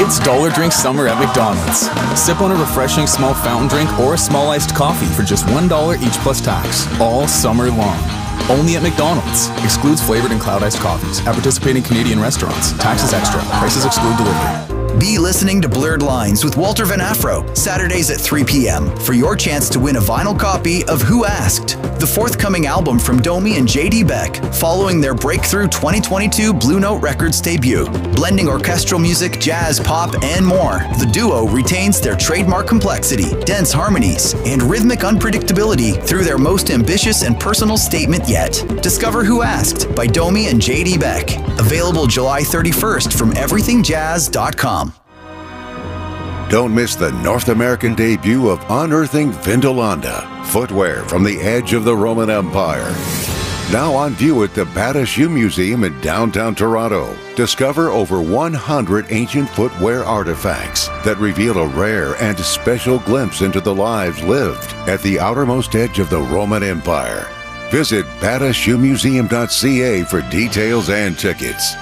It's Dollar Drink Summer at McDonald's. Sip on a refreshing small fountain drink or a small iced coffee for just $1 each plus tax, all summer long. Only at McDonald's. Excludes flavored and cloud iced coffees. At participating Canadian restaurants. Taxes extra. Prices exclude delivery. Be listening to Blurred Lines with Walter Van Afro, Saturdays at 3 p.m. for your chance to win a vinyl copy of Who Asked, the forthcoming album from Domi and J.D. Beck, following their breakthrough 2022 Blue Note Records debut. Blending orchestral music, jazz, pop, and more, the duo retains their trademark complexity, dense harmonies, and rhythmic unpredictability through their most ambitious and personal statement yet. Discover Who Asked by Domi and J.D. Beck. Available July 31st from everythingjazz.com. Don't miss the North American debut of Unearthing Vindolanda, footwear from the edge of the Roman Empire. Now on view at the Bata Shoe Museum in downtown Toronto. Discover over 100 ancient footwear artifacts that reveal a rare and special glimpse into the lives lived at the outermost edge of the Roman Empire. Visit batashoemuseum.ca for details and tickets.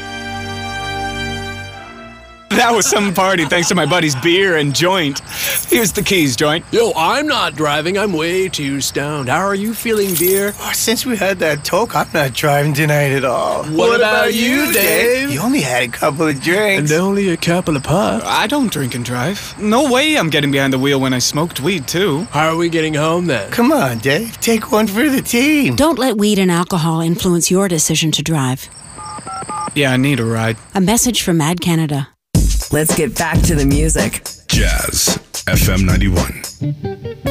That was some party thanks to my buddy's beer and joint. Here's the keys, joint. Yo, I'm not driving. I'm way too stoned. How are you feeling, beer? Oh, since we had that talk, I'm not driving tonight at all. What about you, Dave? You only had a couple of drinks. And only a couple of puffs. I don't drink and drive. No way I'm getting behind the wheel when I smoked weed, too. How are we getting home, then? Come on, Dave. Take one for the team. Don't let weed and alcohol influence your decision to drive. Yeah, I need a ride. A message from Mad Canada. Let's get back to the music. Jazz FM 91.